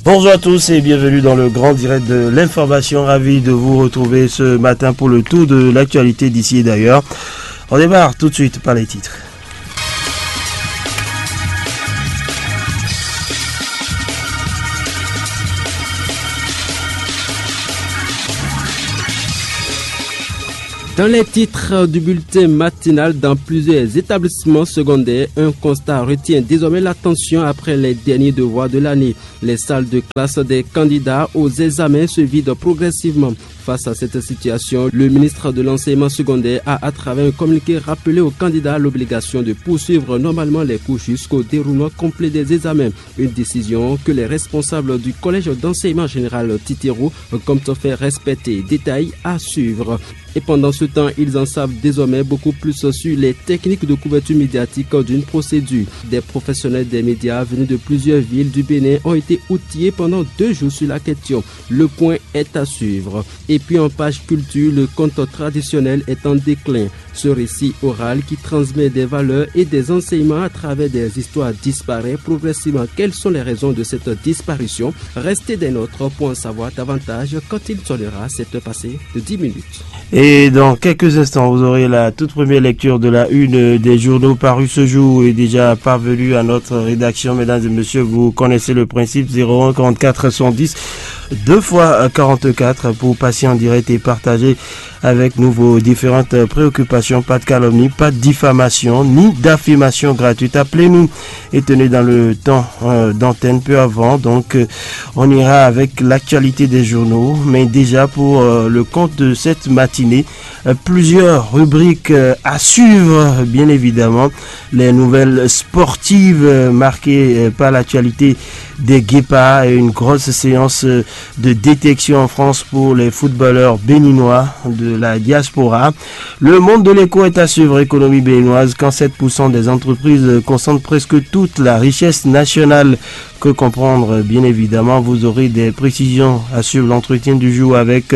Bonjour à tous et bienvenue dans le grand direct de l'information. Ravi de vous retrouver ce matin pour le tour de l'actualité d'ici et d'ailleurs. On démarre tout de suite par les titres. Dans les titres du bulletin matinal, dans plusieurs établissements secondaires, un constat retient désormais l'attention après les derniers devoirs de l'année. Les salles de classe des candidats aux examens se vident progressivement. Face à cette situation, le ministre de l'enseignement secondaire a, à travers un communiqué, rappelé aux candidats l'obligation de poursuivre normalement les cours jusqu'au déroulement complet des examens. Une décision que les responsables du collège d'enseignement général Titiro comptent faire respecter. Détail à suivre. Et pendant ce temps, ils en savent désormais beaucoup plus sur les techniques de couverture médiatique d'une procédure. Des professionnels des médias venus de plusieurs villes du Bénin ont été outillés pendant 2 jours sur la question. Le point est à suivre. Et puis en page culture, le conte traditionnel est en déclin. Ce récit oral qui transmet des valeurs et des enseignements à travers des histoires disparaît progressivement. Quelles sont les raisons de cette disparition? Restez des nôtres pour en savoir davantage quand il sonnera cette passée de 10 minutes. Et dans quelques instants, vous aurez la toute première lecture de la une des journaux parus ce jour et déjà parvenue à notre rédaction. Mesdames et messieurs, vous connaissez le principe 01 44 110 2 fois 44 pour passer en direct et partager avec nous vos différentes préoccupations. Pas de calomnie, pas de diffamation, ni d'affirmation gratuite. Appelez-nous et tenez dans le temps d'antenne peu avant. Donc, on ira avec l'actualité des journaux. Mais déjà, pour le compte de cette matinée, plusieurs rubriques à suivre, bien évidemment. Les nouvelles sportives marquées par l'actualité des guépards et une grosse séance de détection en France pour les footballeurs béninois de la diaspora. Le monde de l'éco est à suivre, économie béninoise, quand 7% des entreprises concentrent presque toute la richesse nationale. Que comprendre, bien évidemment. Vous aurez des précisions à suivre l'entretien du jour avec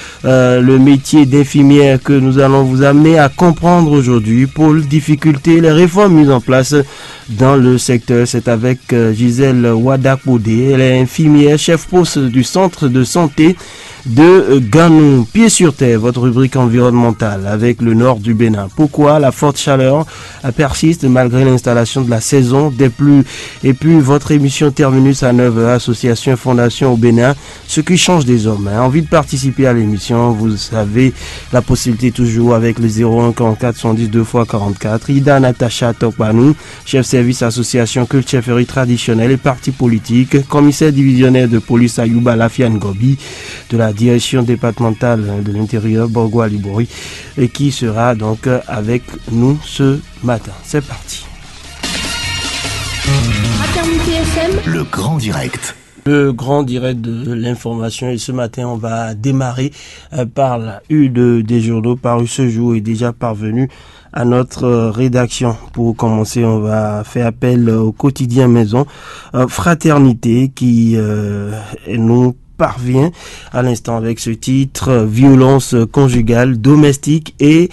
le métier d'infirmière que nous allons vous amener à comprendre aujourd'hui. Pôle, difficultés, les réformes mises en place dans le secteur. C'est avec Gisèle Wadakbodé. Elle est infirmière, chef poste du centre de santé de Ganou. Pied sur terre, votre rubrique environnementale avec le nord du Bénin. Pourquoi la forte chaleur persiste malgré l'installation de la saison des pluies? Et puis votre émission Terminus à 9h, association et fondation au Bénin, ce qui change des hommes. Envie de participer à l'émission, vous avez la possibilité toujours avec le 01 44 110 2 fois 44. Ida Natacha Tokbanou, chef service association culte chefferie traditionnelle et parti politique, commissaire divisionnaire de police Ayouba Lafian Gobi, de la direction départementale de l'intérieur Borgoa Libori, et qui sera donc avec nous ce matin. C'est parti. Le grand direct. Le grand direct de l'information, et ce matin on va démarrer par la une des journaux parus ce jour et déjà parvenu à notre rédaction. Pour commencer, on va faire appel au quotidien Maison Fraternité qui nous parvient à l'instant avec ce titre: violence conjugale, domestique et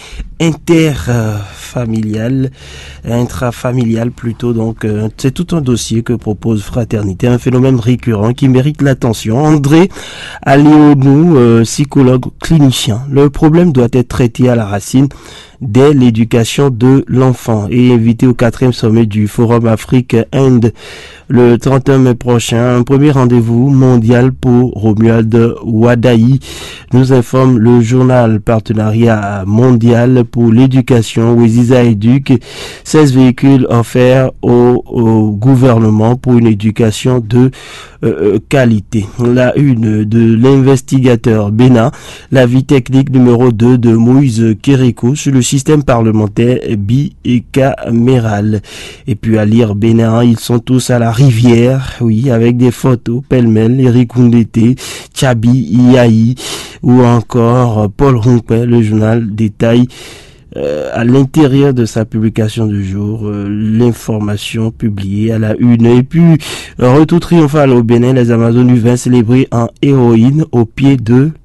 intrafamiliale plutôt. Donc c'est tout un dossier que propose Fraternité, un phénomène récurrent qui mérite l'attention. André Alionou, psychologue clinicien. Le problème doit être traité à la racine dès l'éducation de l'enfant, et invité au 4e sommet du Forum Afrique-Inde le 31 mai prochain. Un premier rendez-vous mondial pour Romuald Wadaï, nous informe le journal Partenariat mondial pour l'éducation, Weziza Éduque. 16 véhicules offerts au gouvernement pour une éducation de qualité. La une de l'investigateur Bénin, l'avis technique numéro 2 de Moïse Kérékou sur le système parlementaire bicaméral. Et puis à lire Bénin, ils sont tous à la rivière, oui, avec des photos pêle-mêle, Eric Koundété, Tchabi Iaï ou encore Paul Rompé. Le journal détaille à l'intérieur de sa publication du jour l'information publiée à la une. Et puis retour triomphal au Bénin, les Amazones du vin célébrées en héroïne au pied de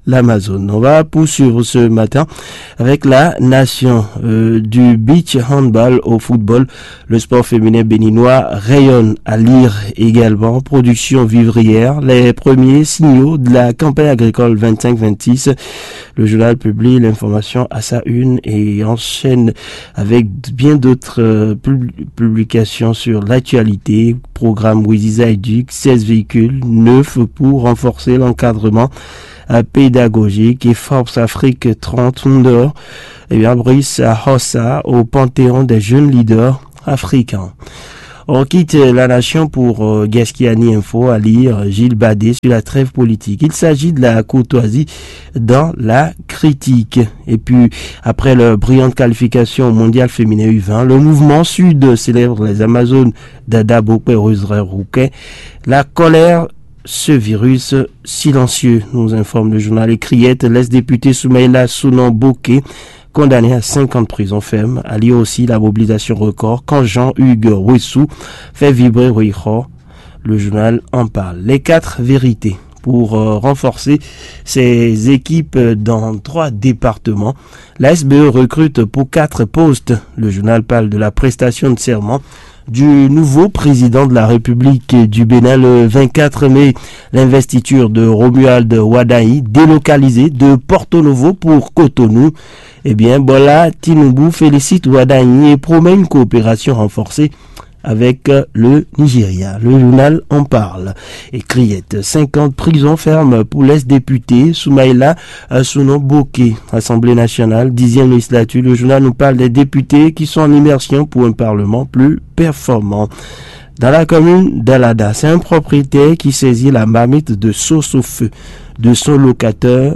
l'Amazone. On va poursuivre ce matin avec la nation du beach handball au football. Le sport féminin béninois rayonne à lire également. Production vivrière, les premiers signaux de la campagne agricole 25-26. Le journal publie l'information à sa une et enchaîne avec bien d'autres publications sur l'actualité. Programme Wiziza Éduc, 16 véhicules neufs pour renforcer l'encadrement pédagogique et Forbes Afrique 30 Under. Et bien, Brice Hossa au panthéon des jeunes leaders africains. On quitte la nation pour Gaskiani Info à lire Gilles Badé sur la trêve politique. Il s'agit de la courtoisie dans la critique. Et puis, après leur brillante qualification au mondial féminin U20, le mouvement Sud célèbre les Amazones Dada Bokwe Rouquet. La colère, ce virus silencieux, nous informe le journal. Les Criette, l'ex-député Soumaïla Sounan Bokeh, condamné à 5 ans de prison ferme, à lire aussi la mobilisation record quand Jean-Hugues Rouissou fait vibrer Rouiho. Le journal en parle. Les 4 vérités pour renforcer ses équipes dans 3 départements. La SBE recrute pour 4 postes. Le journal parle de la prestation de serment du nouveau président de la République du Bénin le 24 mai. L'investiture de Romuald Wadaï, délocalisé de Porto Novo pour Cotonou. Eh bien, Bola Tinubu félicite Wadaï et promet une coopération renforcée avec le Nigeria. Le journal en parle. Et Criette, 50 prisons fermes pour l'ex-député Soumaïla Sounan Bokeh. Assemblée nationale, 10e législature. Le journal nous parle des députés qui sont en immersion pour un parlement plus performant. Dans la commune d'Alada, c'est un propriétaire qui saisit la marmite de sauce au feu de son locataire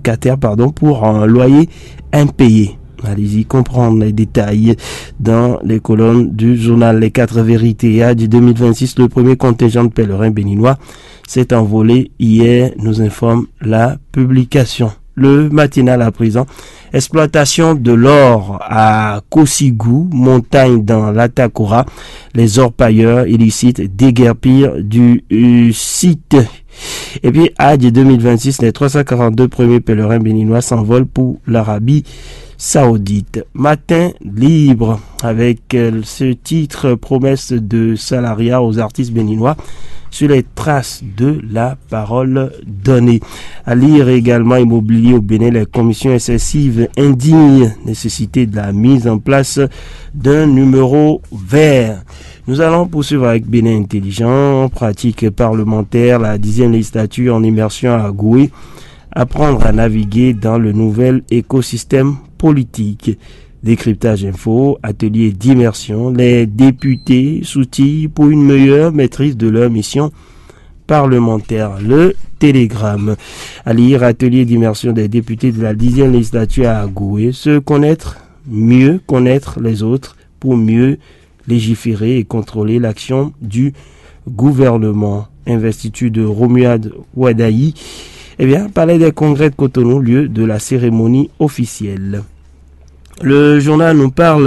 pour un loyer impayé. Allez-y comprendre les détails dans les colonnes du journal Les 4 vérités. À du 2026, le premier contingent de pèlerins béninois s'est envolé hier, nous informe la publication. Le matinal à présent, exploitation de l'or à Kosigou, montagne dans l'Atakora, les orpailleurs illicites déguerpirent du site. Et puis, à 2026, les 342 premiers pèlerins béninois s'envolent pour l'Arabie Saoudite. Matin libre avec ce titre, promesse de salariat aux artistes béninois sur les traces de la parole donnée. À lire également Immobilier au Bénin, les commissions excessives indignes, nécessité de la mise en place d'un numéro vert. Nous allons poursuivre avec Bénin Intelligent, pratique parlementaire, la 10e législature en immersion à Goué, apprendre à naviguer dans le nouvel écosystème politique. Décryptage info, atelier d'immersion, les députés s'outillent pour une meilleure maîtrise de leur mission parlementaire. Le Télégramme. À lire, atelier d'immersion des députés de la 10e législature à Goué, se connaître, mieux connaître les autres pour mieux légiférer et contrôler l'action du gouvernement. Investiture de Romuald Wadaï. Eh bien, palais des congrès de Cotonou, lieu de la cérémonie officielle. Le journal nous parle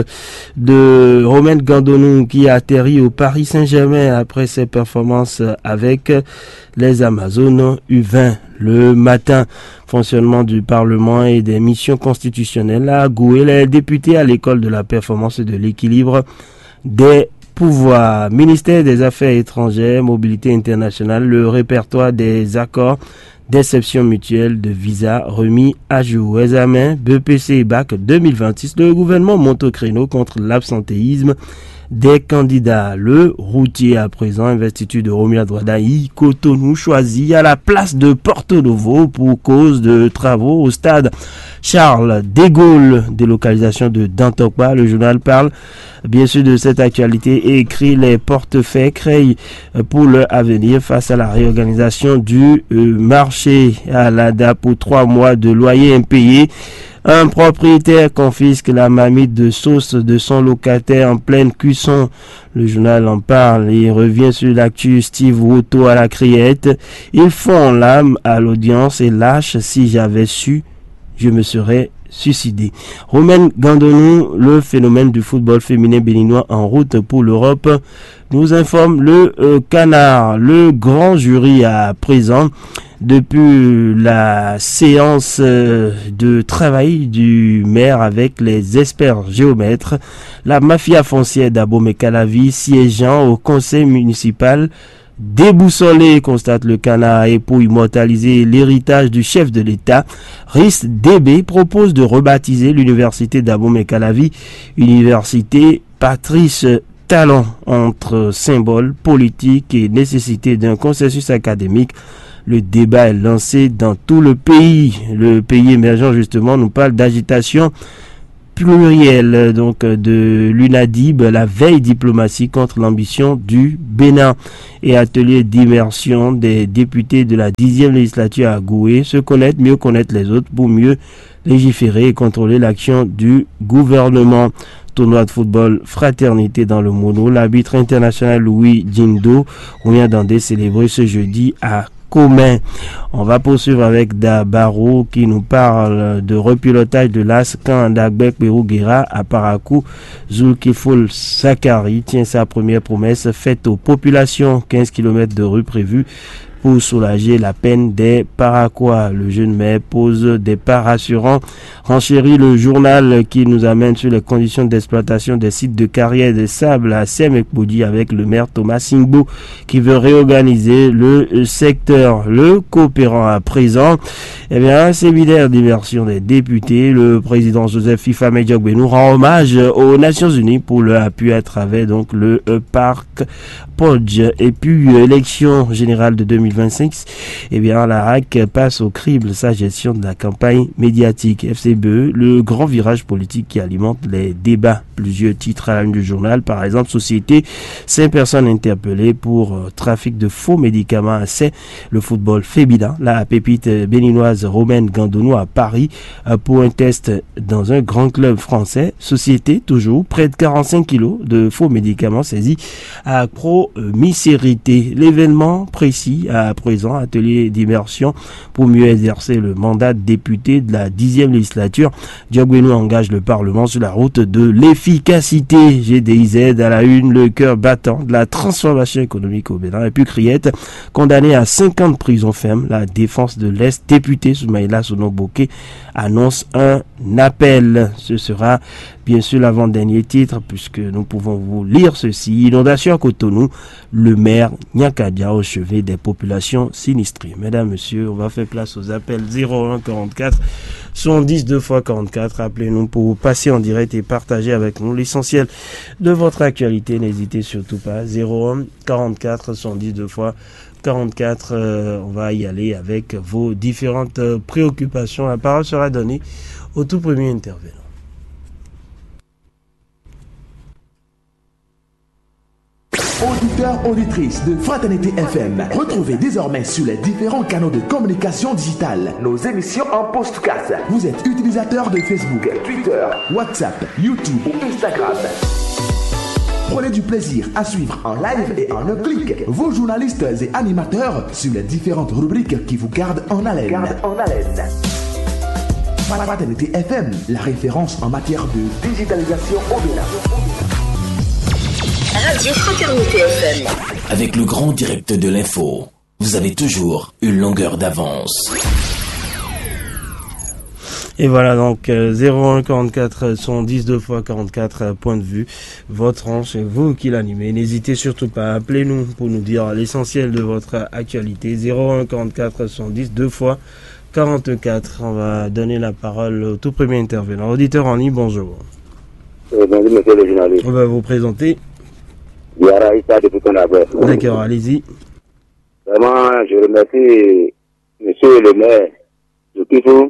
de Romain Gandonou qui a atterri au Paris Saint-Germain après ses performances avec les Amazones U20. Le matin, fonctionnement du Parlement et des missions constitutionnelles à Goué, les députés à l'école de la performance et de l'équilibre des pouvoirs. Ministère des Affaires étrangères, mobilité internationale, le répertoire des accords d'exception mutuelle de visa remis à jour. Examen BPC et BAC 2026. Le gouvernement monte au créneau contre l'absentéisme des candidats. Le routier à présent, investiture de Romuald Wadaï, Cotonou choisi à la place de Porto Novo pour cause de travaux au stade Charles de Gaulle. Délocalisation de Dantokba. Le journal parle bien sûr de cette actualité et écrit les portefeuilles créés pour leur avenir face à la réorganisation du marché à l'ADA pour 3 mois de loyer impayé. Un propriétaire confisque la marmite de sauce de son locataire en pleine cuisson. Le journal en parle et revient sur l'actu Steve Woto à la Criette. Ils font l'âme à l'audience et lâchent si j'avais su, je me serais suicidé. Romain Gandonou, le phénomène du football féminin béninois en route pour l'Europe, nous informe le Canard. Le grand jury à présent depuis la séance de travail du maire avec les experts géomètres. La mafia foncière d'Abomey-Calavi siégeant au conseil municipal déboussolé, constate le canard, et pour immortaliser l'héritage du chef de l'État, RIS DB propose de rebaptiser l'université d'Abomey-Calavi université Patrice Talon. Entre symbole politique et nécessité d'un consensus académique, le débat est lancé dans tout le pays. Le pays émergent justement nous parle d'agitation pluriel donc de l'UNADIB, la veille diplomatie contre l'ambition du Bénin, et atelier d'immersion des députés de la 10e législature à Goué, se connaître, mieux connaître les autres pour mieux légiférer et contrôler l'action du gouvernement. Tournoi de football fraternité dans le mono, l'arbitre international Louis Djindo vient d'en célébrer ce jeudi à Commun. On va poursuivre avec Dabaro qui nous parle de repilotage de l'AS quand Dagbek Perouguera à Parakou. Zulkiful Sakari tient sa première promesse faite aux populations. 15 km de rue prévus pour soulager la peine des Paraquois. Le jeune maire pose des pas rassurants. Renchérit le journal qui nous amène sur les conditions d'exploitation des sites de carrière de sable à Semekboudi avec le maire Thomas Singbo qui veut réorganiser le secteur. Le coopérant à présent, un séminaire d'immersion des députés. Le président Joseph Fifame Diogbe nous rend hommage aux Nations Unies pour leur appui à travers donc le parc Podge. Et puis élection générale de 2025, la RAC passe au crible sa gestion de la campagne médiatique. FCBE, le grand virage politique qui alimente les débats. Plusieurs titres à la une du journal, par exemple, société, 5 personnes interpellées pour trafic de faux médicaments à Say. Le football féminin, la pépite béninoise Romaine Gandono à Paris pour un test dans un grand club français. Société, toujours, près de 45 kilos de faux médicaments saisis à Pro-Micérité. L'événement précis à présent, atelier d'immersion pour mieux exercer le mandat de député de la 10e législature. Diogbenou engage le Parlement sur la route de l'efficacité. GDIZ à la une, le cœur battant de la transformation économique au Bénin. Et puis Criette, condamné à 5 ans de prison ferme. La défense de l'Est, député Soumaïla Sonoboké, annonce un appel. Ce sera bien sûr l'avant-dernier titre puisque nous pouvons vous lire ceci. Inondation à Cotonou, le maire Nyakadia au chevet des populations sinistrées. Mesdames, messieurs, on va faire place aux appels 01 44 110 2 x 44. Appelez-nous pour passer en direct et partager avec nous l'essentiel de votre actualité. N'hésitez surtout pas. 01 44 110 2 x 44. On va y aller avec vos différentes préoccupations. La parole sera donnée au tout premier intervenant. Auditeurs, auditrices de Fraternité FM, retrouvez désormais sur les différents canaux de communication digitale nos émissions en podcast. Vous êtes utilisateur de Facebook, Twitter, WhatsApp, YouTube ou Instagram. Prenez du plaisir à suivre en live et en un clic vos journalistes et animateurs sur les différentes rubriques qui vous gardent en haleine. Fraternité FM, la référence en matière de digitalisation au Bénin. Radio Fraternité FM. Avec le grand direct de l'info, vous avez toujours une longueur d'avance. Et voilà donc 01 44 110 2 x 44 point de vue. Votre tranche, c'est vous qui l'animez. N'hésitez surtout pas, appelez-nous pour nous dire l'essentiel de votre actualité. 01 44 110 2 x 44. On va donner la parole au tout premier intervenant. Auditeur en ligne, bonjour. Bonjour monsieur le journaliste. On va vous présenter. Yara Issa depuis Conabé. D'accord, allez-y. Vraiment, je remercie monsieur le maire de toujours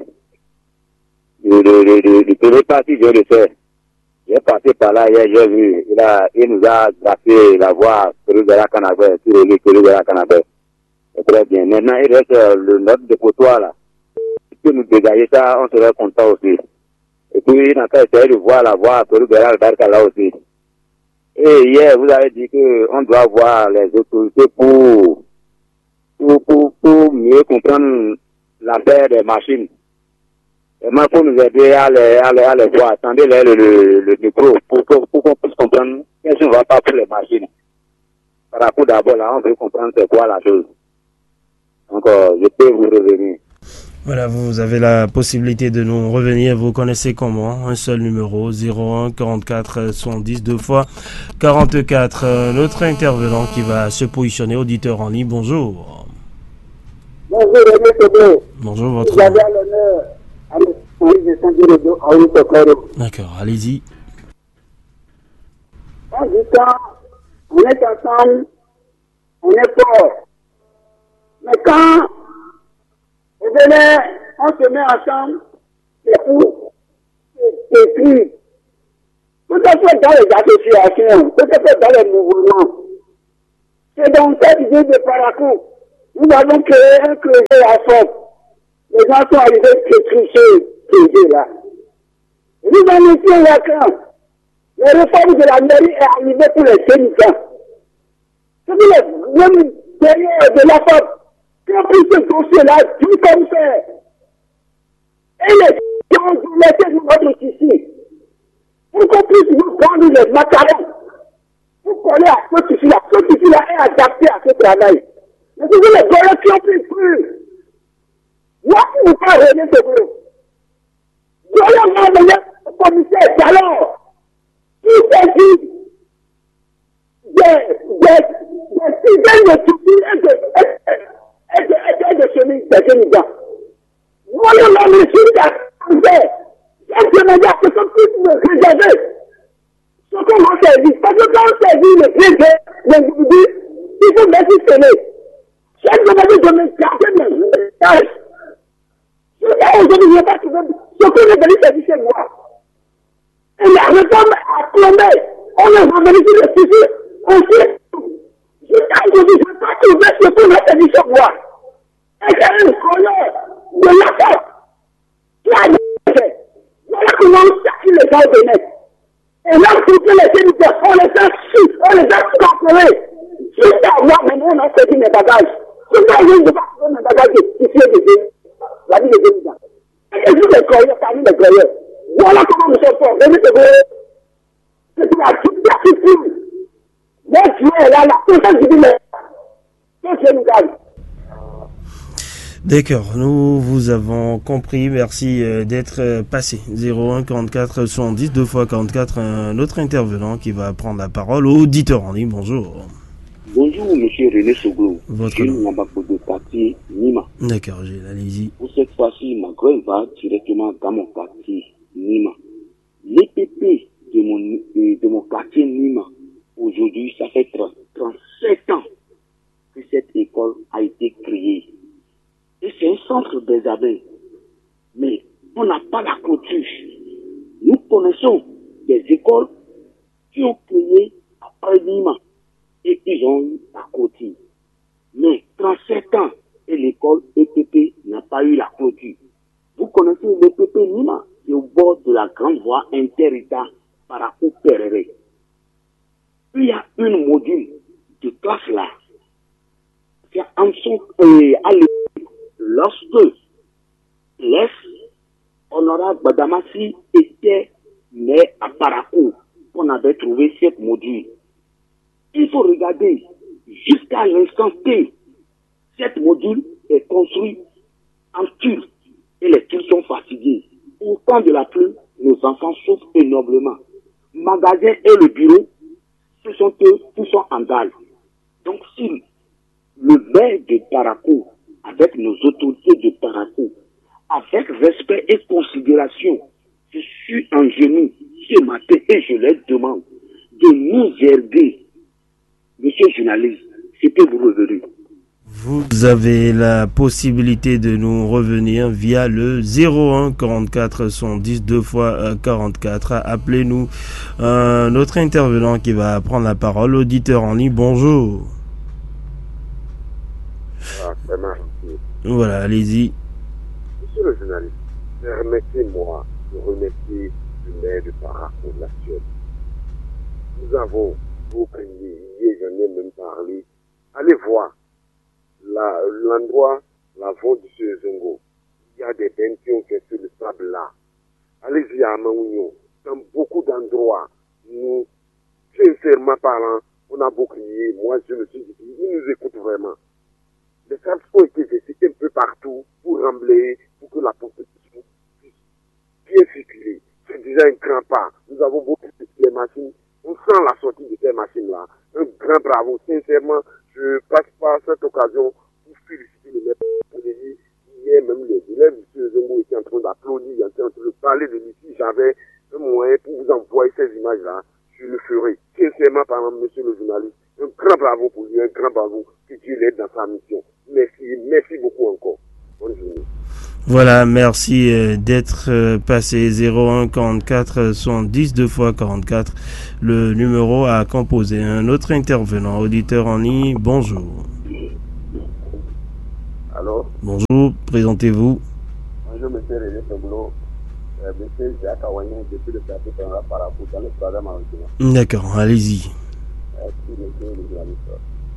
du premier parti que je le fais. J'ai passé par là hier, j'ai vu, il nous a placé la voie Pérougara Canabé, sur le Pérougara Canabé. C'est très bien. Maintenant, il reste le note de potoir là. Si tu nous dégager ça, on serait content aussi. Et puis, il a essayé de voir la voie Pérougara là aussi. Et hier, vous avez dit qu'on doit voir les autorités pour mieux comprendre l'affaire des machines. Et moi, pour nous aider à les voir, attendez le micro pour qu'on puisse comprendre qu'est-ce qu'on va pas pour les machines. Par rapport d'abord là, on veut comprendre c'est quoi la chose. Donc, je peux vous revenir. Voilà, vous avez la possibilité de nous revenir. Vous connaissez comment? Un seul numéro, 01 44 110 2 fois 44. Notre intervenant qui va se positionner, auditeur en ligne. Bonjour. Bonjour, René Seblo. Bonjour, votre Vous avez nom. l'honneur à de Saint-Dieu à Ouïtokoro. D'accord, allez-y. En du temps, on est ensemble, on est fort. Mais quand au Bénin, on se met ensemble, c'est pour écrire. Peut-être dans les associations, peut-être dans les mouvements. C'est dans cette idée de Parakou. Nous avons créé un creuset à force. Les gens sont arrivés à tricher ce creuset-là. Nous en étions vacants. La réforme de la mairie est arrivée pour les syndicats. C'est pour les mêmes derrière de la FAP qui ont pris ce dossier-là tout comme ça. Et les gens ont laissé notre tissu pour qu'on puisse nous prendre les macarons pour coller à ce tissu-là. Ce tissu-là est adapté à ce travail. Mais c'est les collègues qui ont pris plus. Moi, je ne peux pas René Seblo. Je vais m'amener au commissaire d'alors. Il s'agit des dizaines de tissus et de chemises de Sénégal. Moi, je me suis dit, j'ai demandé à ce qu'on puisse me réserver ce qu'on m'a servi. Parce que quand on servit le président, l'individu, il faut mettre sonner. J'ai demandé de me garder mes messages. Aujourd'hui, je n'ai pas trouvé ce qu'on est venu servir chez moi. Et la réforme a plombé. On est revenu sur le sujet. Ensuite, jusqu'à aujourd'hui, je n'ai pas trouvé ce qu'on a servi chez moi. Et c'est une colère de la force qui a fait. Voilà comment on cherche les gens de net. Et là, pour que les sénateurs, on les a su, on les a contrôlés. Jusqu'à moi, maintenant, on a servi mes bagages. Jusqu'à moi, je ne vais pas trouver mes bagages de la vie des émigrants. Et je suis les croyeurs, parmi les croyeurs. Voilà comment nous sommes forts. Venez te voir. C'est pour la culture. Mais tu es là, tout ça, je dis, mais qu'est-ce que nous gagne? D'accord, nous vous avons compris. Merci d'être passé. 01 44 110 2 fois 44. Un autre intervenant qui va prendre la parole. Auditeur en ligne, bonjour. Bonjour, monsieur René Seblo. Votre Gilles nom. Mwambako de quartier Nima. D'accord, Gilles, allez-y. Pour cette fois-ci, ma grève va directement dans mon quartier Nima. L'EPP de mon quartier Nima, aujourd'hui, ça fait 37 ans que cette école a été créée. Et c'est un centre des abeilles. Mais on n'a pas la clôture. Nous connaissons des écoles qui ont créé après Nima. Et ils ont eu la clôture. Mais 37 ans et l'école EPP n'a pas eu la clôture. Vous connaissez l'EPP Nima, c'est au bord de la grande voie inter-État Parakou-Perere. Il y a une module de classe là. C'est en son à l'époque, lorsque l'honorable Badamassi était né à Parakou, qu'on avait trouvé cette module. Il faut regarder jusqu'à l'instant T. Cette module est construite en tulle et les tulles sont fatiguées. Au temps de la pluie, nos enfants souffrent énormément. Magasin et le bureau, ce sont eux qui sont en dalle. Donc si le maire de Parakou, avec nos autorités de Parakou, avec respect et considération, je suis en genoux ce matin et je leur demande de nous aider. Monsieur le journaliste, c'était vous revenu. Vous avez la possibilité de nous revenir via le 01 44 110 2 fois 44. Appelez-nous notre intervenant qui va prendre la parole. Auditeur en ligne, bonjour. Voilà, allez-y. Monsieur le journaliste, permettez-moi de remercier le maire de Parakou, l'actuel. Nous avons beaucoup crié, hier j'en ai même parlé. Allez voir l'endroit, la voie du Zongo. Il y a des bains qui ont fait sur le sable là. Allez-y à Maougnon. Dans beaucoup d'endroits, nous, sincèrement parlant, on a beaucoup crié. Moi, je me suis dit, ils nous écoutent vraiment. Les sables ont été bravo. Sincèrement, je passe par cette occasion pour féliciter le maire pour les dire, hier même les élèves, M. Zongo était en train d'applaudir, il était en train de parler de lui. Si j'avais un moyen pour vous envoyer ces images-là, je le ferai. Sincèrement, par exemple, monsieur le journaliste, un grand bravo pour lui, un grand bravo, que Dieu l'aide dans sa mission. Merci beaucoup encore. Bonne journée. Voilà, merci d'être passé 01 44 110 2 fois 44, le numéro à composer. Un autre intervenant, auditeur en ligne, bonjour. Allô? Bonjour, présentez-vous. Bonjour, monsieur Réné Toboulot. Monsieur Jacques Awanyan, depuis le plateau de la Parapou, dans le troisième arrondissement. D'accord, allez-y. Merci, monsieur le journaliste.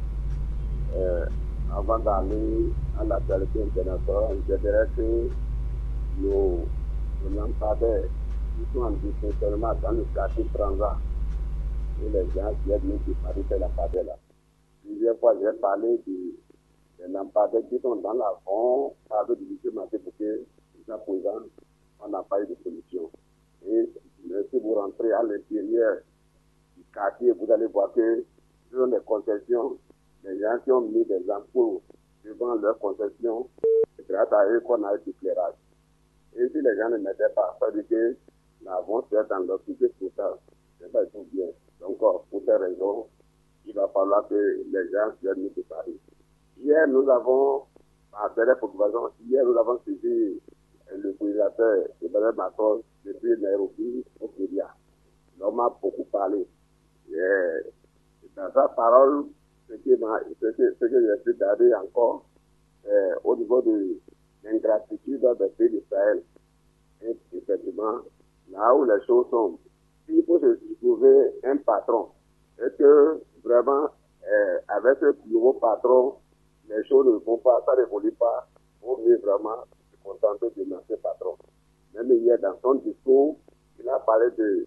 Avant d'aller à l'actualité internationale, je dirais que nos lampadaires qui sont en dysfonctionnement dans le quartier Transat et les gens qui viennent nous séparer ces lampadaires-là. Plusieurs fois, j'ai parlé des lampadaires qui sont dans la ronde, avec du lycée Maté pour que jusqu'à présent, on n'a pas eu de solution. Et si vous rentrez à l'intérieur du quartier, vous allez voir que sur les concessions, les gens qui ont mis des ampoules devant leur concession, c'est grâce à eux qu'on a eu l'éclairage. Et si les gens ne mettaient pas, ça veut dire que la vente est dans leur public total. C'est pas tout bien. Donc, pour ces raisons, il va falloir que les gens viennent nous séparer. Hier, nous avons saisi le président Emmanuel Macron depuis Nairobi au Kenya. On m'a beaucoup parlé. Et dans sa parole, ce que j'ai pu garder encore au niveau de l'ingratitude des pays d'Israël. Et effectivement, là où les choses sont, il faut se trouver un patron. Et que vraiment, avec ce nouveau patron, les choses ne vont pas, ça n'évolue pas. Il faut mieux vraiment se contenter de l'ancien patron. Même hier, dans son discours, il a parlé de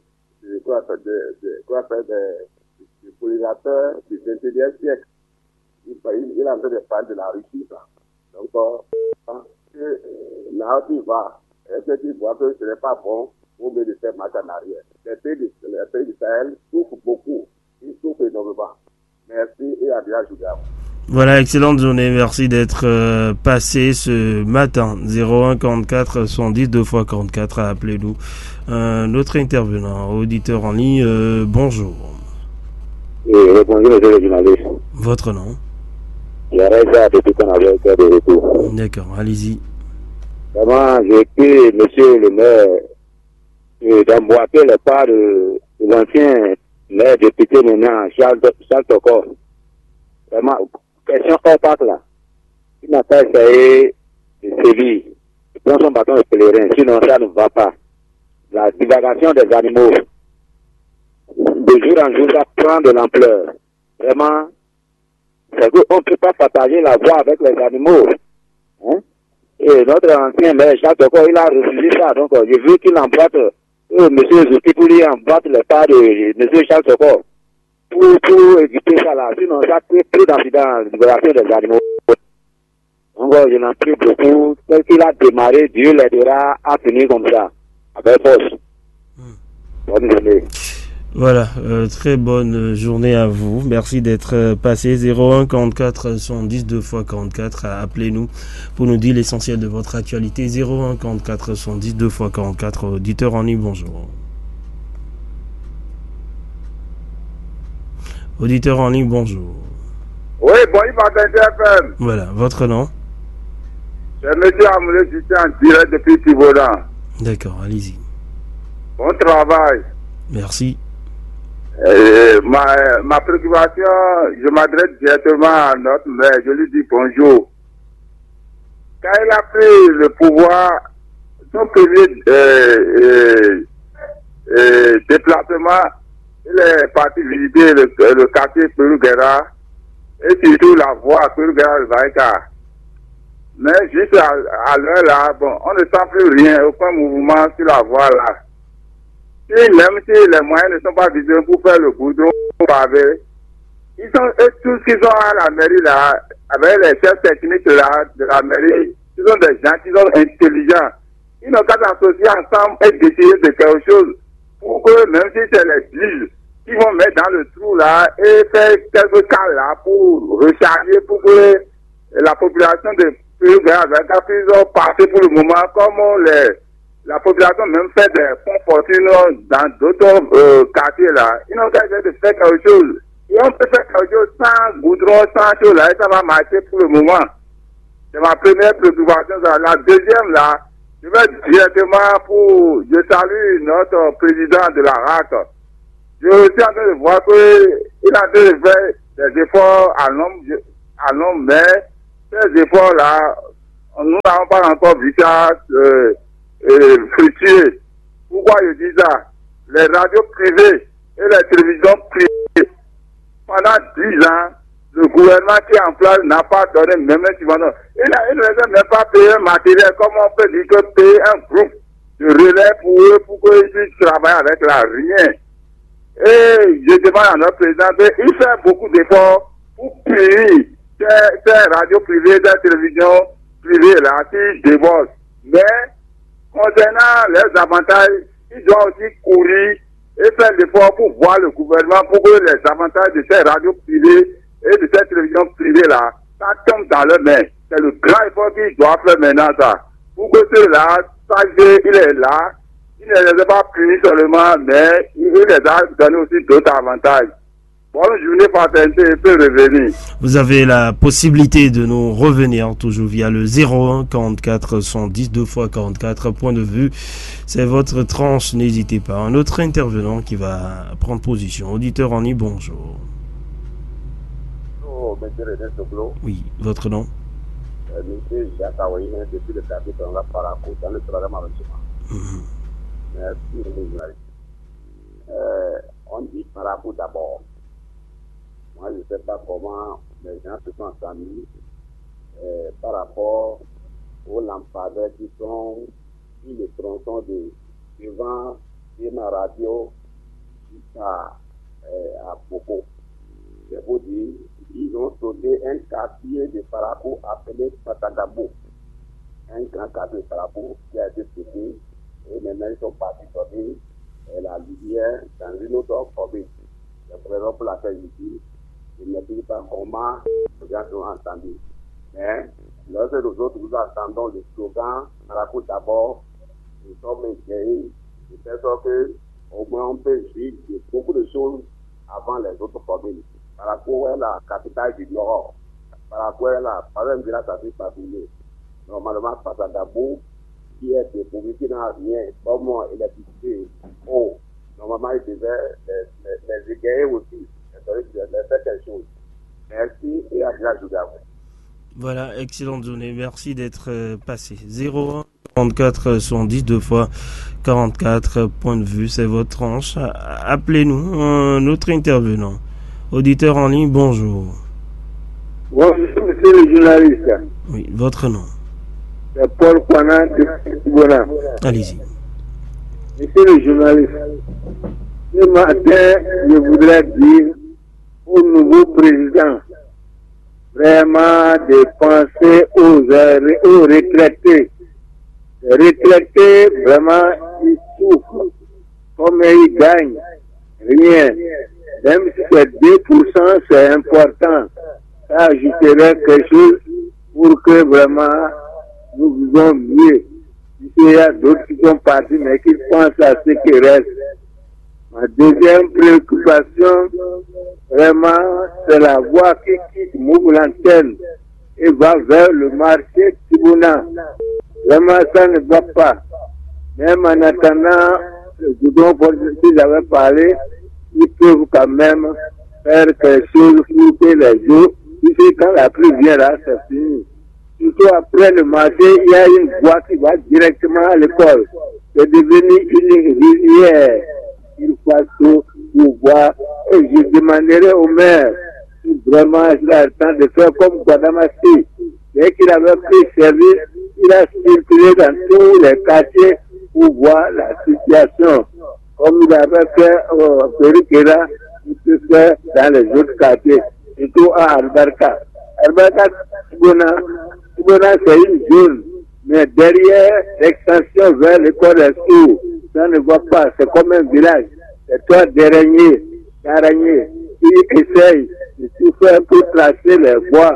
polarisateur du 21e siècle. Il est en train de parler de la Russie. Donc, là où tu vas, est-ce que tu vois que ce n'est pas bon pour mieux de faire marche en arrière? Les pays d'Israël souffrent beaucoup. Ils souffrent énormément. Merci et à bientôt. Voilà, excellente journée. Merci d'être passé ce matin. 01 44 110 2 fois 44. Appelez-nous. Notre intervenant, auditeur en ligne, bonjour. Bonjour, monsieur le journaliste. Votre nom? Depuis qu'on avait été de retour. D'accord, allez-y. Vraiment, j'ai pris monsieur le maire d'emboîter le pas de l'ancien maire député maintenant, Charles Tokor. Vraiment, question opaque là. Il n'a pas essayé de sévir. Il prend son bâton de pèlerin, sinon ça ne va pas. La divagation des animaux, de jour en jour, ça prend de l'ampleur. Vraiment, c'est qu'on ne peut pas partager la voie avec les animaux. Hein? Et notre ancien maire, Jacques Tokor, il a refusé ça. Donc, j'ai vu qu'il emboîte, M. Zouti, pour lui emboîte le pas de M. Jacques Tokor. Pour éviter ça là. Sinon, ça crée plus d'incidents dans la libération des animaux. Donc, je n'en prie beaucoup. Tel qu'il a démarré, Dieu l'aidera à finir comme ça. Avec force. Bonne journée. Voilà, très bonne journée à vous. Merci d'être passé. 01 44 110 2 fois 44. Appelez-nous pour nous dire l'essentiel de votre actualité. 01 44 110 2 fois 44. Auditeur en ligne, bonjour. Auditeur en ligne, bonjour. Oui, bonjour, Martin FM. Voilà, votre nom? C'est M. Amoulé Justin en direct depuis Tivodan. D'accord, allez-y. Bon travail. Merci. Ma préoccupation, je m'adresse directement à notre maire, je lui dis bonjour. Quand il a pris le pouvoir, son premier déplacement, il est parti visiter le quartier Peruguera et surtout la voie Peruguera-Vaïka. Mais juste à l'heure là, bon, on ne sent plus rien, aucun mouvement sur la voie là. Même si les moyens ne sont pas visibles pour faire le goudron pavé, ils sont tous qui sont à la mairie là, avec les chefs techniques là de la mairie, ils sont des gens qui sont intelligents. Ils n'ont qu'à s'associer ensemble et décider de quelque chose pour que même si c'est les juges qu'ils vont mettre dans le trou là et faire quelques cas là pour recharger, pour que la population de Pérou-Gaya puisse passer pour le moment, comme la population même fait des fonds fortunes dans d'autres quartiers là. Ils n'ont qu'à essayer de faire quelque chose. Et on peut faire quelque chose sans goudron, sans chose là, et ça va marcher pour le moment. C'est ma première préoccupation. La deuxième là, je vais directement je salue notre président de la RAC. Je suis en train de voir qu'il a fait des efforts à l'homme, mais ces efforts là, nous n'avons pas encore vu ça fructuer. Pourquoi je dis ça? Les radios privées et les télévisions privées, pendant 10 ans, le gouvernement qui est en place n'a pas donné même un subvention. Il ne les a même pas payé un matériel, comme on peut dire que payer un groupe de relais pour eux, pour qu'ils puissent travailler avec la rien. Et je demande à notre président, il fait beaucoup d'efforts pour punir ces radios privées, ces télévisions privées là, qui débordent. Mais, concernant les avantages, il doit aussi courir et faire l'effort pour voir le gouvernement, pour que les avantages de ces radios privées et de cette télévision privée là, ça tombe dans leurs mains. C'est le grand effort qu'ils doivent faire maintenant ça. Pour que ceux-là, sachent qu'il est là, il ne les a pas punis seulement, mais il les a donné aussi d'autres avantages. Bonne journée, fraternité, et peut revenir. Vous avez la possibilité de nous revenir toujours via le 01 44 110 2 x 44 point de vue. C'est votre tranche, n'hésitez pas. Un autre intervenant qui va prendre position. Auditeur en ligne, bonjour. Monsieur René Soglo. Oui, votre nom? Monsieur Jacques Aouye, depuis le quartier dans la Paraco, dans le troisième arrondissement. Merci, les journalistes. On dit Paraco d'abord. Moi, je ne sais pas comment les gens se sont entendus par rapport aux lampadaires qui sont sur le tronçon devant ma radio jusqu'à Boko. C'est pour dire, ils ont sauté un quartier de Paraco appelé Patagabo. Un grand quartier de Paraco qui a été sauté. Et maintenant, ils sont partis sauter la lumière dans une autre commune. C'est pour raison pour laquelle je dis, je ne sais pas comment les gens sont entendus. Mais, lorsque nous autres, nous entendons le slogan Paraco d'abord, nous sommes inquiets. De telle sorte qu'au moins on peut vivre beaucoup de choses avant les autres communes. Paraco est la capitale du Nord. Paraco est la troisième village à vie patrouillée. Normalement, Patagabo, qui est dépourvu, qui n'a rien, comme électricité, eau. Normalement, il devait les égayer aussi. Il devait faire quelque chose. Merci et agréable journée à vous. Voilà, excellente journée. Merci d'être passé. 01 44 110 2 x 44 point de vue, c'est votre tranche. Appelez-nous, un autre intervenant. Auditeur en ligne, bonjour. Bonjour, monsieur le journaliste. Oui, votre nom? C'est Paul Kwana de Tibona. Allez-y. Monsieur le journaliste, ce matin, je voudrais dire au nouveau président vraiment de penser aux retraités. Les retraités, vraiment, ils souffrent. Comme ils gagnent, rien. Même si c'est 2%, c'est important. Ça ajouterait quelque chose pour que vraiment nous vivons mieux. Il y a d'autres qui sont partis, mais qui pensent à ce qui reste. Ma deuxième préoccupation, vraiment, c'est la voie qui quitte Mougou-Lantenne et va vers le marché Tibona. Vraiment, ça ne va pas. Même en attendant, le goudron, si j'avais parlé, ils peuvent quand même faire quelque chose pour que les eaux, ici, quand la pluie vient là, c'est fini. Surtout après le marché, il y a une voie qui va directement à l'école. C'est devenu une rivière. Il faut tout pour voir. Et je demanderai au maire si vraiment il a le temps de faire comme Guadamassi. Dès qu'il avait pris service, il a circulé dans tous les quartiers pour voir la situation. Comme il avait fait au Pérou-Gaya, il peut faire dans les autres quartiers, surtout à Albarca. Albarca, Tibona, c'est une zone, mais derrière l'extension vers l'école des sourds, ça ne va pas, c'est comme un village, c'est trois derniers. d'araignées qui essayent de tout faire pour tracer les voies.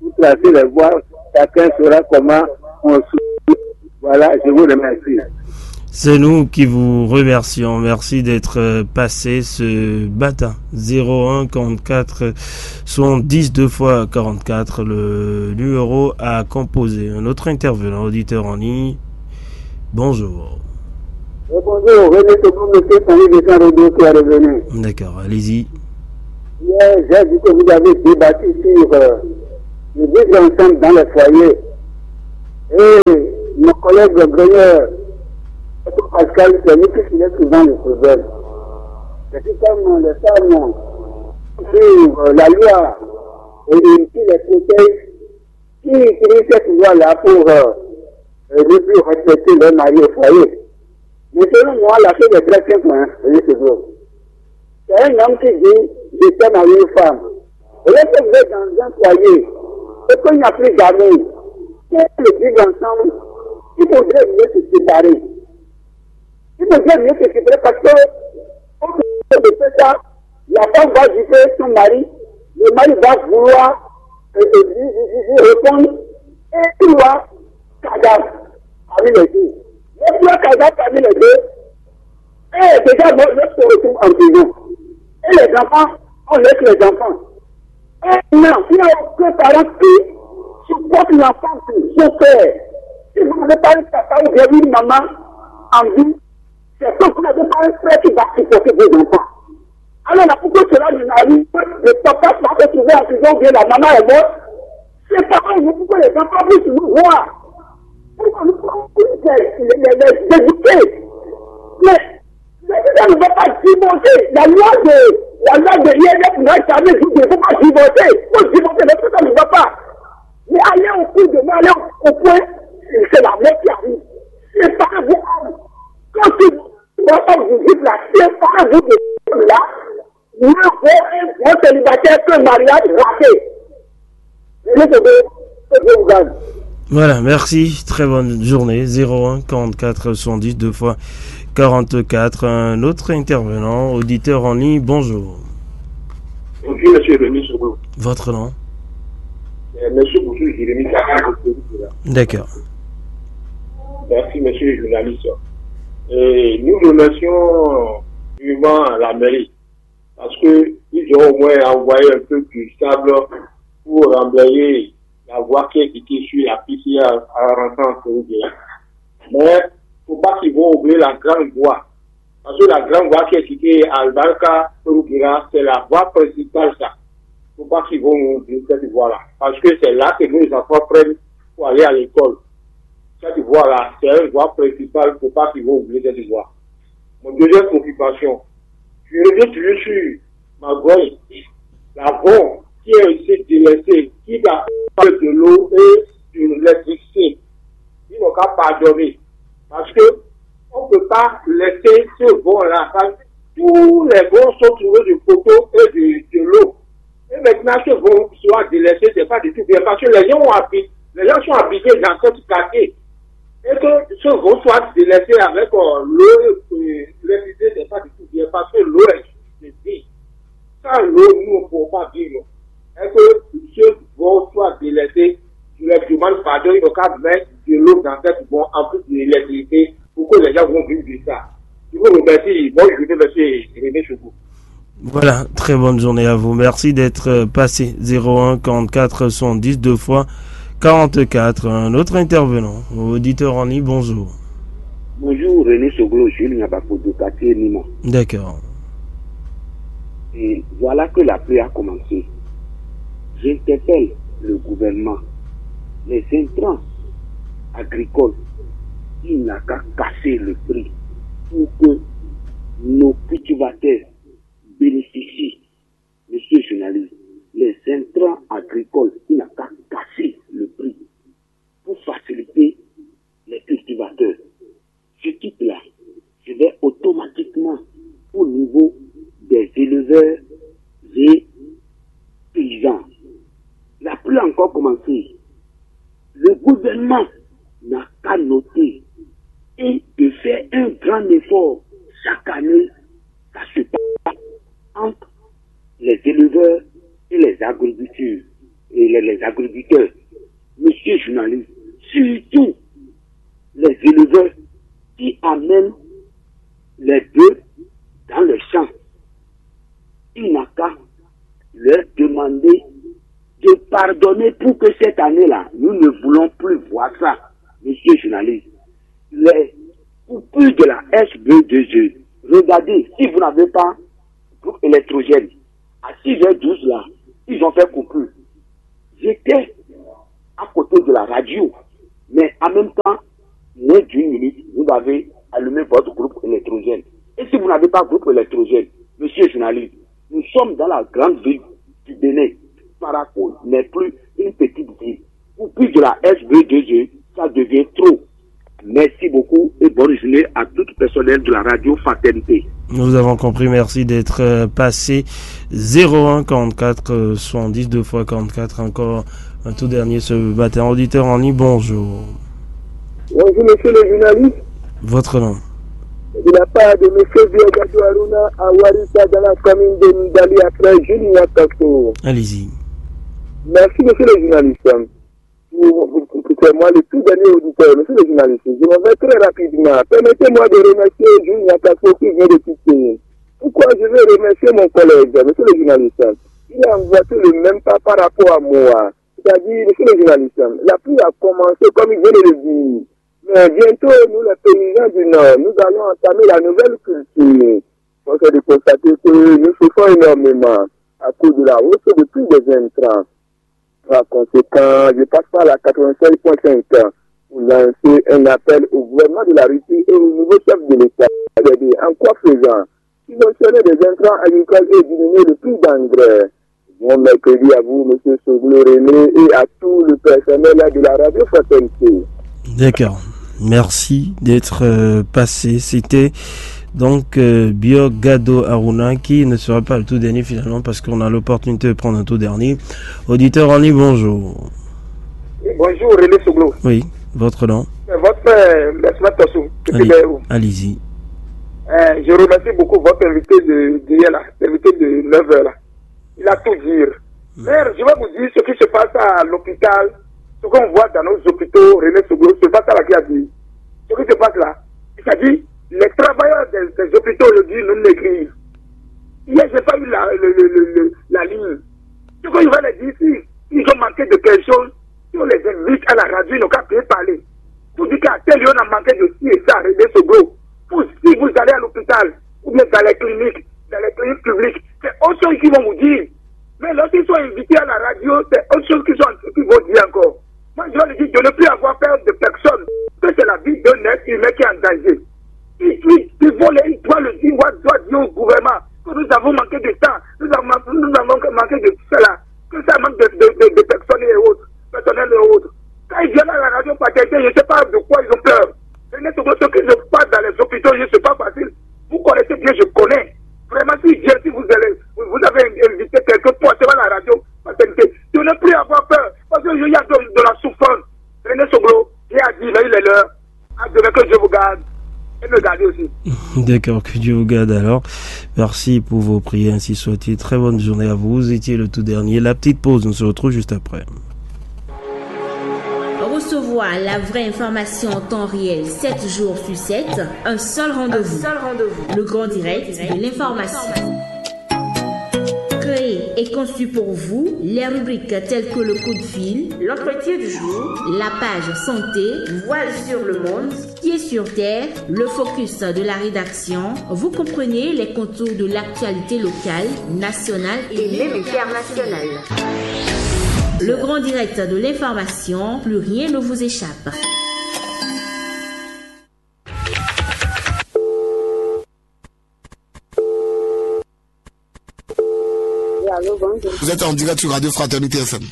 Chacun saura comment on se... Voilà, je vous remercie. C'est nous qui vous remercions. Merci d'être passé ce matin. 01 44 70 2 fois 44, le numéro à composer. Un autre intervenant, auditeur en ligne. Bonjour. Bonjour, René Togo, monsieur Fanny de Saint-Rodo qui est revenu. D'accord, allez-y. Hier, j'ai dit que vous avez débattu sur le vivre ensemble dans les foyers. Et mon collègue Grenier, Pascal, c'est lui qui finit souvent le problème. C'est comme les femmes sur la loi et qui les protège, qui utilisent cette loi-là pour ne plus respecter leur mari au foyer. Mais selon moi, la chose est très simple, c'est un homme qui dit, je t'aime à une femme. Et là, que vous êtes dans un foyer, et qu'il n'y a plus d'amour, pour le vivre ensemble, il faudrait mieux se séparer. Il faudrait mieux se séparer parce que, au lieu de faire ça, la femme va juger son mari, le mari va vouloir répondre, et il va cadavre parmi les deux. Et puis, cadavre parmi les deux, et déjà, l'autre se retrouve en prison. Et les enfants, on laisse les enfants. Et non, il n'y a aucun parent qui supporte l'enfant pour son père. Si vous n'avez pas un papa ou bien une maman en vie, c'est que vous n'avez pas un frère qui va supporter vos enfants. Alors là, pourquoi cela n'arrive pas? Le papa va retrouver en prison ou bien la maman est morte. C'est pareil, pourquoi les enfants puissent nous voir? Pourquoi nous pouvons les éduquer? Mais ça ne va pas divorcer. La loi de l'INF n'a jamais dit qu'il ne faut pas divorcer. Il faut divorcer, mais ça ne va pas. Mais aller au coup de moi, aller au point, c'est la mort qui arrive. Séparez-vous. Quand tu vas pas vous vivre là, séparez-vous de ce là. Nous avons un bon célibataire qu'un mariage raté. Voilà, merci. Très bonne journée. 01 44 110 2 fois 44. Un autre intervenant, auditeur en ligne, bonjour. Bonjour, monsieur Rémi Sogo. Votre nom? Monsieur Bouchou, Jérémy. D'accord. Merci, monsieur le journaliste. Et nous remercions vivement la mairie parce qu'ils ont au moins envoyé un peu du sable pour emblayer la voie qui est quittée sur la piste à rentrant en Pérouguéra. Mais il ne faut pas qu'ils vont oublier la grande voie. Parce que la grande voie qui est quittée à Albarca, Pérouguéra, c'est la voie principale, ça. Il ne faut pas qu'ils vont oublier cette voie-là. Parce que c'est là que nos enfants prennent pour aller à l'école. Cette voie-là, c'est une voie principale, il ne faut pas qu'ils vont oublier cette voie. Mon deuxième préoccupation, je reviens toujours sur ma goye, la bombe qui est aussi délaissée, qui va parler de l'eau et de l'électricité. Ils n'ont qu'à pardonner. Parce que on ne peut pas laisser ce vent-là. Tous les vents sont trouvés de poteaux et de l'eau. Et maintenant, ce vent soit délaissé, c'est pas du tout bien. Parce que les gens sont habités dans cette quartier. Et que ce vent soit délaissé avec l'eau et l'électricité, c'est pas du tout bien. Parce que l'eau est vie. Sans l'eau, nous ne pouvons pas vivre. Et que ce vent soit délaissé, je leur demande pardon, il n'y a qu'à mettre de l'eau dans cette vent en plus de l'électricité pour que les gens vont vivre de ça. Je vous remercie. Bonne journée, monsieur Rémi Choukou. Voilà, très bonne journée à vous. Merci d'être passé. 01 44 110 2 fois 44. Un autre intervenant, auditeur en ligne, bonjour. Bonjour, René Soglo, Jules Nabako de quartier Nima. D'accord. Et voilà que la pluie a commencé. J'interpelle le gouvernement, les intrants agricoles, il n'a qu'à casser le prix pour que nos cultivateurs bénéficient. Monsieur le journaliste, les intrants agricoles, il n'a qu'à casser le prix pour faciliter les cultivateurs. Ce type-là, je vais automatiquement au niveau des éleveurs et paysans. La pluie a encore commencé. Le gouvernement n'a qu'à noter et de faire un grand effort chaque année. Ça se passe entre les éleveurs et les agriculteurs. Monsieur journaliste, surtout les éleveurs qui amènent les bœufs dans les champs. Il n'a qu'à leur demander de pardonner pour que cette année-là, nous ne voulons plus voir ça, monsieur journaliste. Les coupures de la SB2E, regardez, si vous n'avez pas groupe électrogène, à 6h12 là, ils ont fait coupure. J'étais à côté de la radio, mais en même temps, moins d'une minute, vous avez allumé votre groupe électrogène. Et si vous n'avez pas groupe électrogène, monsieur journaliste, nous sommes dans la grande ville du Bénin. Parakou n'est plus une petite ville. Coupure de la SB2E, ça devient trop. Merci beaucoup et bonne journée à tout le personnel de la radio Fraternité. Nous avons compris, merci d'être passé. 01 44 70 2 fois 44, encore un tout dernier ce matin. Auditeur en ligne, bonjour. Bonjour monsieur le journaliste. Votre nom? De la part de monsieur Biogado Aruna à Warissa dans la commune de Ndali après Julien Kasso. Allez-y. Merci monsieur le journaliste. C'est moi le tout dernier auditeur, monsieur le journaliste. Je m'en vais très rapidement. Permettez-moi de remercier Julien Kasso qui vient de quitter. Pourquoi je vais remercier mon collègue, monsieur le journaliste? Il a emboîté le même pas par rapport à moi. C'est-à-dire, monsieur le journaliste, la pluie a commencé comme il vient de le dire. Mais bientôt, nous les paysans du Nord, nous allons entamer la nouvelle culture. On s'est de constater que nous souffrons énormément à cause de la hausse de prix des intrants. Par conséquent, je passe par la 85.5 pour lancer un appel au gouvernement de la Russie et au nouveau chef de l'État. En quoi faisant? Subventionner des intrants agricoles et diminuer le prix d'engrais. Bon mercredi à vous, M. Soglo René, et à tout le personnel de la radio Fraternité. D'accord. Merci d'être passé. C'était donc Biogado Aruna qui ne sera pas le tout dernier finalement parce qu'on a l'opportunité de prendre un tout dernier. Auditeur en ligne, bonjour. Bonjour René Soglo. Oui, votre nom? Votre Tassou. Allez-y. Je remercie beaucoup votre invité d'hier là, l'invité de 9h là. Il a tout dit. Mais je vais vous dire ce qui se passe à l'hôpital, ce qu'on voit dans nos hôpitaux, René Soglo, c'est pas ça là qui a dit. Ce qui se passe là, c'est-à-dire, les travailleurs des hôpitaux aujourd'hui nous l'écrivent. Hier, j'ai pas eu la ligne. Ce qu'on va les dire, si ils ont manqué de quelque chose, si on les invite à la radio, ils n'ont qu'à plus parler. Pour dire qu'à tel lieu, on a manqué de ci et ça, René Soglo. Si vous allez à l'hôpital, ou bien dans les cliniques publiques, c'est autre chose qu'ils vont vous dire. Mais lorsqu'ils sont invités à la radio, c'est autre chose qu'ils vont dire encore. Moi, je leur dis de ne plus avoir peur de personne, que c'est la vie d'un être humain qui est en danger. Ils vont le dire, doit dire au gouvernement que nous avons manqué de temps, nous avons manqué de cela, que ça manque de personnes et autres, personnel et autres. Quand ils viennent à la radio Fraternité, je ne sais pas de quoi ils ont peur. Ce qui se passe dans les hôpitaux, je ne sais pas facile. Vous connaissez bien, je connais. Vraiment, si vous avez invité quelqu'un pour aller à la radio, de ne plus avoir peur. Parce qu'il y a de la souffrance. René Soglo, il a dit, il est l'heure. À demain que Dieu vous garde. Et me garder aussi. D'accord, que Dieu vous garde alors. Merci pour vos prières, ainsi soit-il. Très bonne journée à vous. Vous étiez le tout dernier. La petite pause, on se retrouve juste après. Recevoir la vraie information en temps réel 7 jours sur 7, un seul rendez-vous. Le grand direct de l'information. Créé et conçu pour vous, les rubriques telles que le coup de fil, l'entretien du jour, la page santé, voile sur le monde, pied sur terre, le focus de la rédaction. Vous comprenez les contours de l'actualité locale, nationale et même internationale. Le grand direct de l'information, plus rien ne vous échappe. Vous êtes en direct sur Radio Fraternité FM.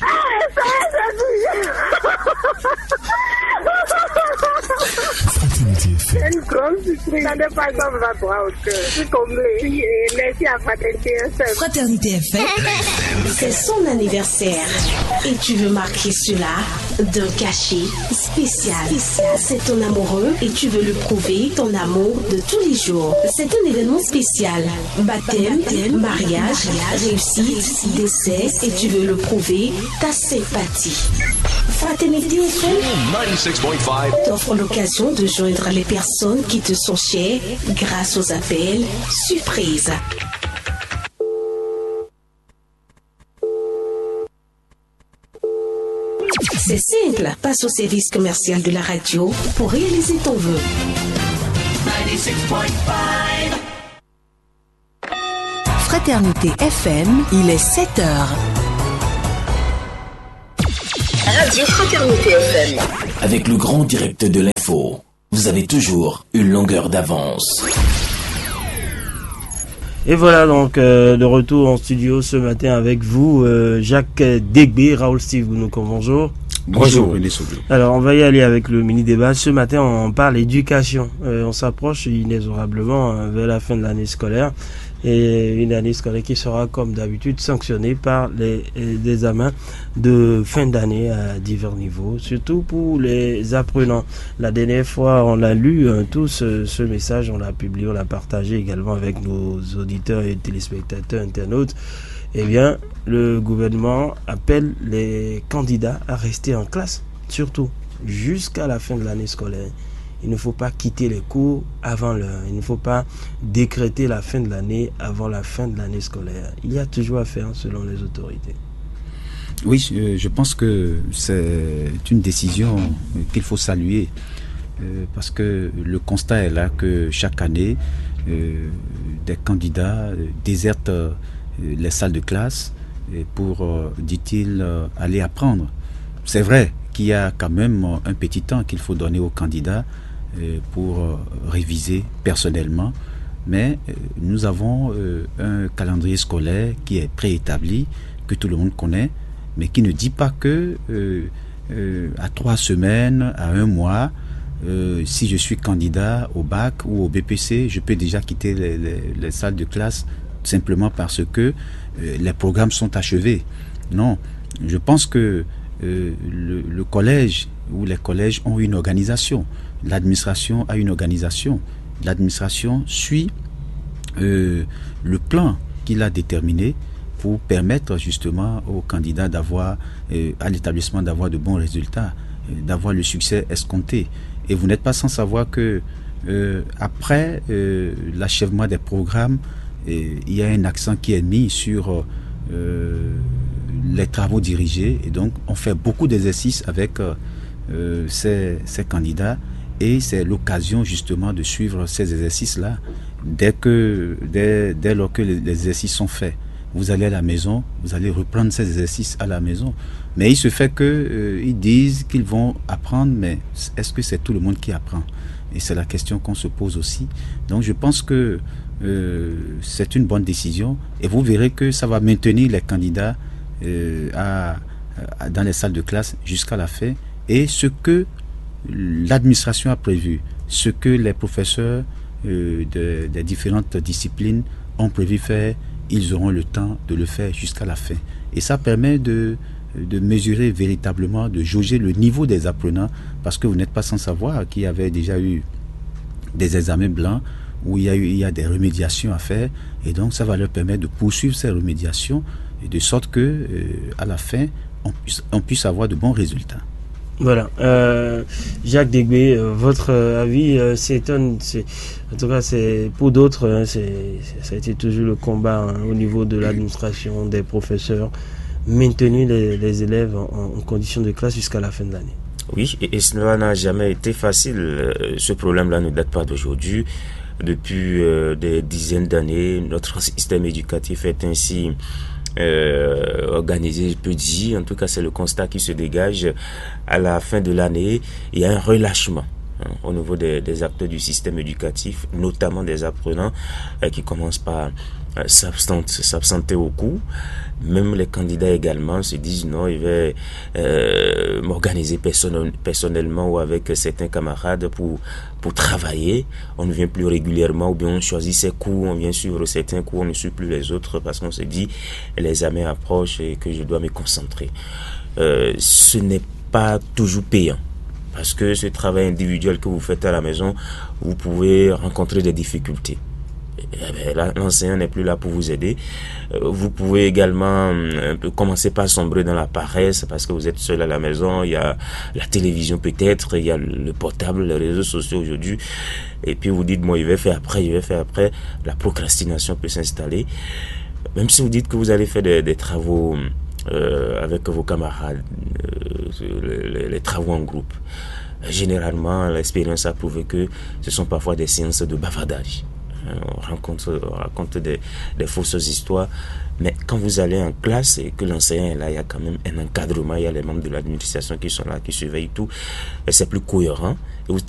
C'est une grande surprise. Ça n'est pas comme la droite au cœur. Je suis comblée. Merci à Fraternité FM. Fraternité FM, c'est son anniversaire. Et tu veux marquer cela d'un cachet spécial. C'est ton amoureux et tu veux lui prouver ton amour de tous les jours. C'est un événement spécial. Baptême, mariage, réussite, décès et tu veux le prouver ta sympathie. Fraternité FM 96.5 t'offre l'occasion de joindre les personnes qui te sont chères grâce aux appels surprises. C'est simple, passe au service commercial de la radio pour réaliser ton vœu. 96.5 Fraternité FM, il est 7h. Radio Fraternité FM. Avec le grand direct de l'info, vous avez toujours une longueur d'avance. Et voilà donc de retour en studio ce matin avec vous, Jacques Degbé, Raoul Steve Bounouko, bonjour. Bonjour, René Soblou. Alors on va y aller avec le mini-débat. Ce matin on parle éducation. On s'approche inexorablement vers la fin de l'année scolaire. Et une année scolaire qui sera comme d'habitude sanctionnée par les examens de fin d'année à divers niveaux, surtout pour les apprenants. La dernière fois on l'a lu tous ce message, on l'a publié, on l'a partagé également avec nos auditeurs et téléspectateurs internautes. Eh bien, le gouvernement appelle les candidats à rester en classe, surtout jusqu'à la fin de l'année scolaire. Il ne faut pas quitter les cours avant l'heure. Il ne faut pas décréter la fin de l'année avant la fin de l'année scolaire. Il y a toujours à faire selon les autorités. Oui, je pense que c'est une décision qu'il faut saluer parce que le constat est là que chaque année, des candidats désertent les salles de classe pour, dit-il, aller apprendre. C'est vrai qu'il y a quand même un petit temps qu'il faut donner aux candidats pour réviser personnellement, mais nous avons un calendrier scolaire qui est préétabli, que tout le monde connaît, mais qui ne dit pas que à 3 semaines, à 1 mois, si je suis candidat au bac ou au BPC, je peux déjà quitter les salles de classe simplement parce que les programmes sont achevés. Non, je pense que le collège ou les collèges ont une organisation. L'administration a une organisation. L'administration suit le plan qu'il a déterminé pour permettre justement aux candidats d'avoir, à l'établissement d'avoir de bons résultats, d'avoir le succès escompté. Et vous n'êtes pas sans savoir que après l'achèvement des programmes, il y a un accent qui est mis sur les travaux dirigés, et donc on fait beaucoup d'exercices avec ces candidats, et c'est l'occasion justement de suivre ces exercices-là. Dès lors que les exercices sont faits, vous allez à la maison, vous allez reprendre ces exercices à la maison. Mais il se fait que ils disent qu'ils vont apprendre, mais est-ce que c'est tout le monde qui apprend? Et c'est la question qu'on se pose aussi. Donc je pense que c'est une bonne décision, et vous verrez que ça va maintenir les candidats dans les salles de classe jusqu'à la fin. Et ce que l'administration a prévu, ce que les professeurs des différentes disciplines ont prévu faire, ils auront le temps de le faire jusqu'à la fin. Et ça permet de mesurer véritablement, de jauger le niveau des apprenants, parce que vous n'êtes pas sans savoir qu'il y avait déjà eu des examens blancs où il y a des remédiations à faire, et donc ça va leur permettre de poursuivre ces remédiations, et de sorte que à la fin on puisse avoir de bons résultats. Voilà. Jacques Degbé, votre avis s'étonne. En tout cas, c'est pour d'autres, ça a été toujours le combat au niveau de l'administration, des professeurs, maintenir les élèves en condition de classe jusqu'à la fin de l'année. Oui, et cela n'a jamais été facile. Ce problème-là ne date pas d'aujourd'hui. Depuis des dizaines d'années, notre système éducatif est ainsi organisé, je peux dire. En tout cas, c'est le constat qui se dégage. À la fin de l'année, il y a un relâchement au niveau des acteurs du système éducatif, notamment des apprenants qui commencent par s'absenter au cours. Même les candidats également se disent non, je vais m'organiser personnellement ou avec certains camarades pour travailler. On ne vient plus régulièrement, ou bien on choisit ses cours, on vient suivre certains cours, on ne suit plus les autres parce qu'on se dit les examens approchent et que je dois me concentrer. Ce n'est pas toujours payant. Parce que ce travail individuel que vous faites à la maison, vous pouvez rencontrer des difficultés. L'enseignant n'est plus là pour vous aider. Vous pouvez également commencer par sombrer dans la paresse parce que vous êtes seul à la maison. Il y a la télévision peut-être, il y a le portable, les réseaux sociaux aujourd'hui. Et puis vous dites, moi, je vais faire après. La procrastination peut s'installer. Même si vous dites que vous allez faire des travaux avec vos camarades, les travaux en groupe. Généralement, l'expérience a prouvé que ce sont parfois des séances de bavardage. On raconte des fausses histoires, mais quand vous allez en classe et que l'enseignant est là, il y a quand même un encadrement, il y a les membres de l'administration qui sont là, qui surveillent tout, et c'est plus cohérent. Et vous